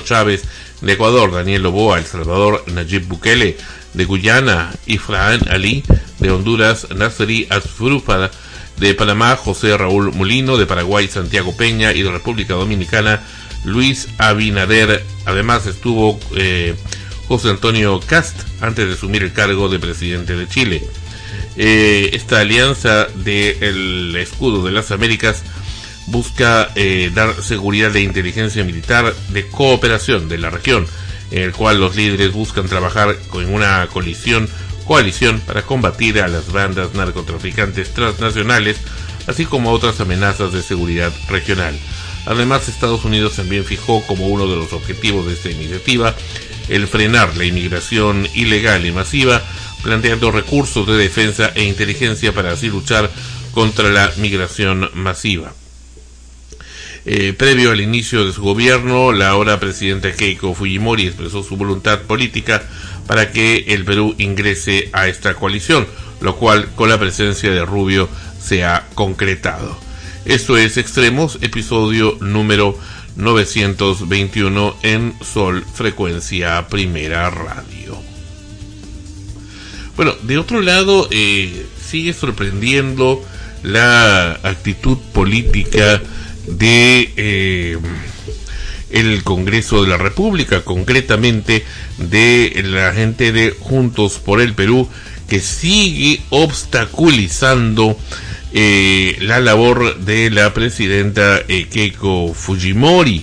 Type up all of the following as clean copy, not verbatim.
Chávez de Ecuador, Daniel Noboa, El Salvador, Nayib Bukele de Guyana, Ifrahim Ali de Honduras, Nasseri Asfrufa de Panamá, José Raúl Molino de Paraguay, Santiago Peña, y de República Dominicana, Luis Abinader. Además estuvo José Antonio Cast antes de asumir el cargo de presidente de Chile. Esta alianza del Escudo de las Américas busca dar seguridad de inteligencia militar de cooperación de la región, en el cual los líderes buscan trabajar con una coalición para combatir a las bandas narcotraficantes transnacionales, así como otras amenazas de seguridad regional. Además, Estados Unidos también fijó como uno de los objetivos de esta iniciativa el frenar la inmigración ilegal y masiva, planteando recursos de defensa e inteligencia para así luchar contra la migración masiva. Previo al inicio de su gobierno, la ahora presidenta Keiko Fujimori expresó su voluntad política para que el Perú ingrese a esta coalición, lo cual con la presencia de Rubio se ha concretado. Esto es Extremos, episodio número 921 en Sol Frecuencia Primera Radio. Bueno, de otro lado, sigue sorprendiendo la actitud política de el Congreso de la República, concretamente de la gente de Juntos por el Perú, que sigue obstaculizando la labor de la presidenta Keiko Fujimori.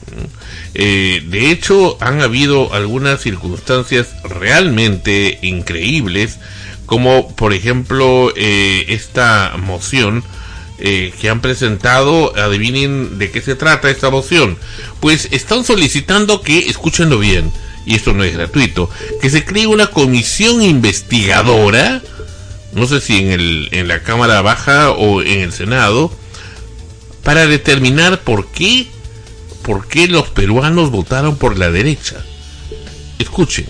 De hecho, han habido algunas circunstancias realmente increíbles, como por ejemplo esta moción que han presentado. Adivinen de qué se trata esta moción. Pues están solicitando que, escúchenlo bien, y esto no es gratuito, que se cree una comisión investigadora, no sé si en la Cámara Baja o en el Senado, para determinar por qué los peruanos votaron por la derecha. Escuchen.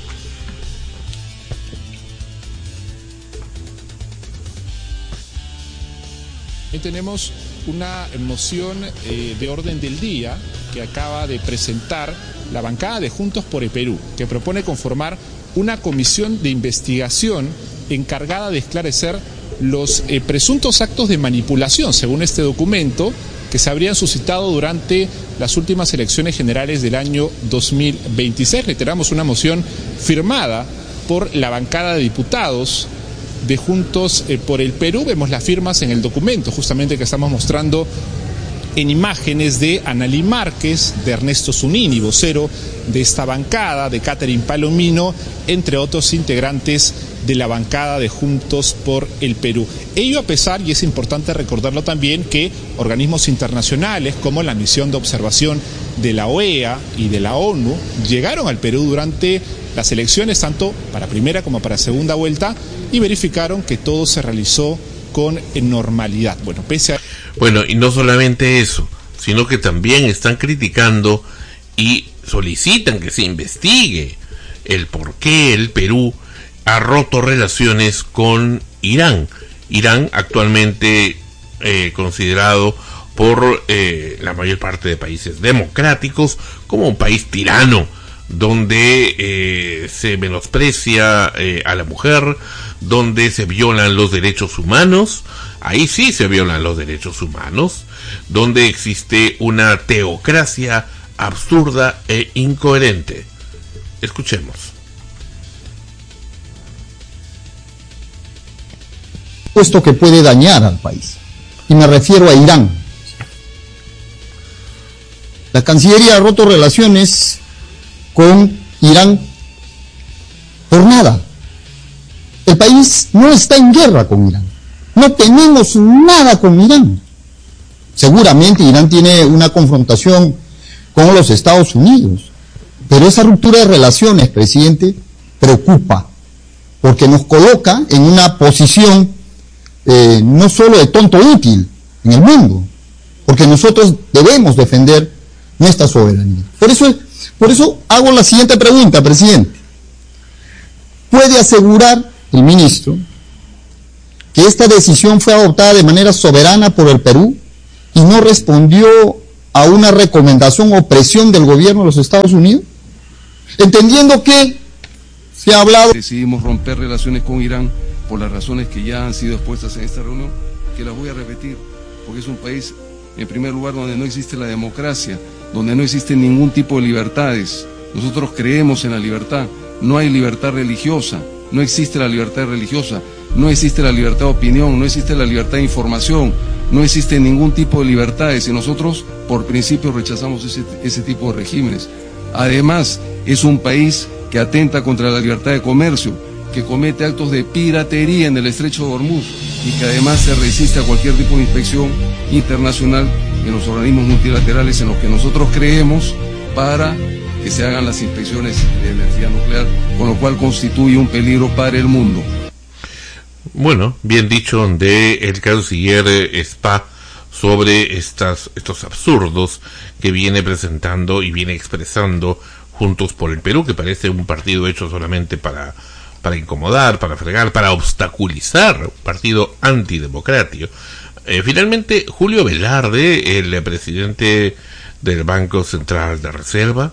Tenemos una moción de orden del día que acaba de presentar la bancada de Juntos por el Perú, que propone conformar una comisión de investigación encargada de esclarecer los presuntos actos de manipulación, según este documento, que se habrían suscitado durante las últimas elecciones generales del año 2026. Reiteramos, una moción firmada por la bancada de diputados de Juntos por el Perú. Vemos las firmas en el documento, justamente, que estamos mostrando en imágenes, de Analí Márquez, de Ernesto Zunini, vocero de esta bancada, de Catherine Palomino, entre otros integrantes de la bancada de Juntos por el Perú. Ello a pesar, y es importante recordarlo también, que organismos internacionales como la misión de observación de la OEA y de la ONU llegaron al Perú durante las elecciones, tanto para primera como para segunda vuelta, y verificaron que todo se realizó con normalidad. Bueno, y no solamente eso, sino que también están criticando y solicitan que se investigue el por qué el Perú ha roto relaciones con Irán. Irán, actualmente considerado por la mayor parte de países democráticos como un país tirano, donde se menosprecia a la mujer, donde se violan los derechos humanos. Ahí sí se violan los derechos humanos, donde existe una teocracia absurda e incoherente. Escuchemos. Puesto que puede dañar al país, y me refiero a Irán. La Cancillería ha roto relaciones con Irán por nada. El país no está en guerra con Irán. No tenemos nada con Irán. Seguramente Irán tiene una confrontación con los Estados Unidos, pero esa ruptura de relaciones, presidente, preocupa, porque nos coloca en una posición no solo de tonto útil en el mundo, porque nosotros debemos defender nuestra soberanía. Por eso hago la siguiente pregunta, presidente. ¿Puede asegurar el ministro que esta decisión fue adoptada de manera soberana por el Perú y no respondió a una recomendación o presión del gobierno de los Estados Unidos? Entendiendo que se ha hablado... Decidimos romper relaciones con Irán por las razones que ya han sido expuestas en esta reunión, que las voy a repetir, porque es un país, en primer lugar, donde no existe la democracia, donde no existe ningún tipo de libertades. Nosotros creemos en la libertad, no hay libertad religiosa, no existe la libertad religiosa, no existe la libertad de opinión, no existe la libertad de información, no existe ningún tipo de libertades y nosotros por principio rechazamos ese tipo de regímenes. Además, es un país que atenta contra la libertad de comercio, que comete actos de piratería en el estrecho de Hormuz y que además se resiste a cualquier tipo de inspección internacional en los organismos multilaterales en los que nosotros creemos para que se hagan las inspecciones de energía nuclear, con lo cual constituye un peligro para el mundo. Bueno, bien dicho de el canciller Spa sobre estos absurdos que viene presentando y viene expresando Juntos por el Perú, que parece un partido hecho solamente para incomodar, para fregar, para obstaculizar, un partido antidemocrático. Finalmente, Julio Velarde, el presidente del Banco Central de Reserva,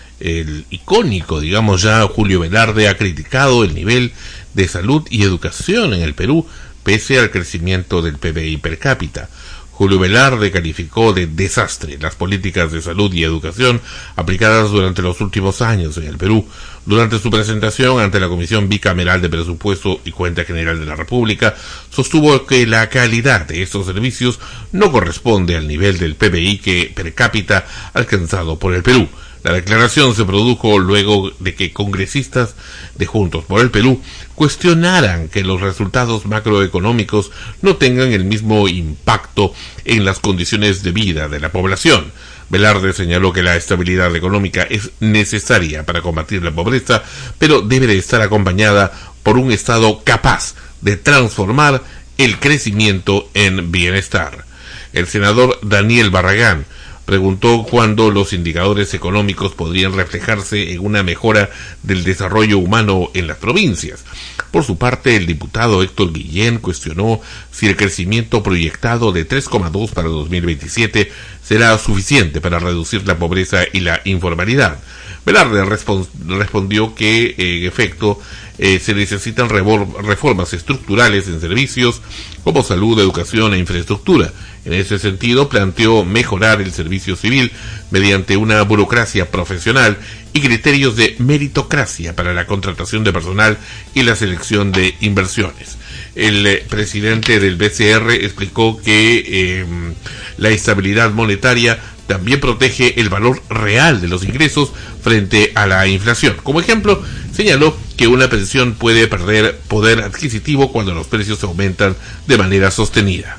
el icónico, digamos ya, Julio Velarde, ha criticado el nivel de salud y educación en el Perú, pese al crecimiento del PBI per cápita. Julio Velarde calificó de desastre las políticas de salud y educación aplicadas durante los últimos años en el Perú. Durante su presentación ante la Comisión Bicameral de Presupuesto y Cuenta General de la República, sostuvo que la calidad de estos servicios no corresponde al nivel del PBI per cápita alcanzado por el Perú. La declaración se produjo luego de que congresistas de Juntos por el Perú cuestionaran que los resultados macroeconómicos no tengan el mismo impacto en las condiciones de vida de la población. Velarde señaló que la estabilidad económica es necesaria para combatir la pobreza, pero debe de estar acompañada por un Estado capaz de transformar el crecimiento en bienestar. El senador Daniel Barragán preguntó cuándo los indicadores económicos podrían reflejarse en una mejora del desarrollo humano en las provincias. Por su parte, el diputado Héctor Guillén cuestionó si el crecimiento proyectado de 3,2 para 2027 será suficiente para reducir la pobreza y la informalidad. Velarde respondió que, en efecto, se necesitan reformas estructurales en servicios como salud, educación e infraestructura. En ese sentido, planteó mejorar el servicio civil mediante una burocracia profesional y criterios de meritocracia para la contratación de personal y la selección de inversiones. El presidente del BCR explicó que la estabilidad monetaria también protege el valor real de los ingresos frente a la inflación. Como ejemplo, señaló que una pensión puede perder poder adquisitivo cuando los precios aumentan de manera sostenida.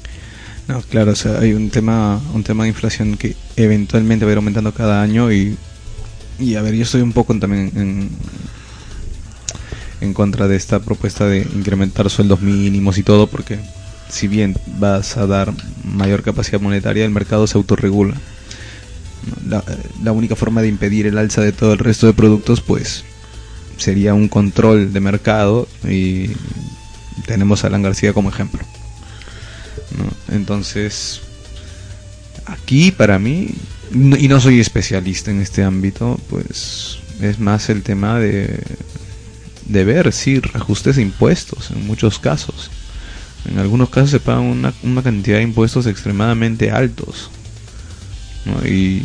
No, claro, o sea, hay un tema de inflación que eventualmente va a ir aumentando cada año y a ver, yo estoy un poco también en contra de esta propuesta de incrementar sueldos mínimos y todo, porque si bien vas a dar mayor capacidad monetaria, el mercado se autorregula. La única forma de impedir el alza de todo el resto de productos, pues, sería un control de mercado, y tenemos a Alan García como ejemplo, ¿no? Entonces, aquí para mí, y no soy especialista en este ámbito, pues es más el tema de ver si reajustes de impuestos en muchos casos. En algunos casos se pagan una cantidad de impuestos extremadamente altos, ¿no? Y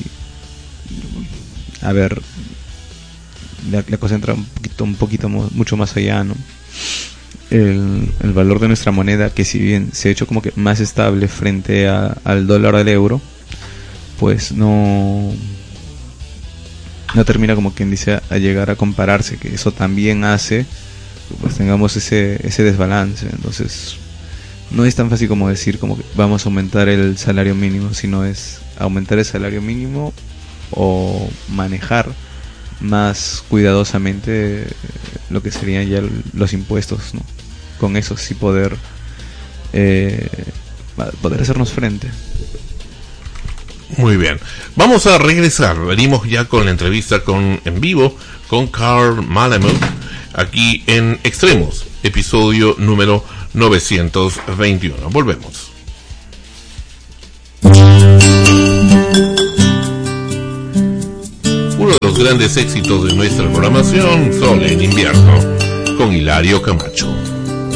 a ver, la cosa entra mucho más allá, ¿no? El valor de nuestra moneda, que si bien se ha hecho como que más estable frente al dólar, al euro, pues no termina, como quien dice, a llegar a compararse, que eso también hace que pues tengamos ese desbalance. Entonces no es tan fácil como decir como que vamos a aumentar el salario mínimo, sino es aumentar el salario mínimo o manejar más cuidadosamente lo que serían ya los impuestos, ¿no? Con eso sí poder hacernos frente. Muy bien, vamos a regresar. Venimos ya con la entrevista en vivo con Karl Malamuth aquí en Extremos, episodio número 921. Volvemos. los grandes éxitos de nuestra programación, Sol en invierno, con Hilario Camacho.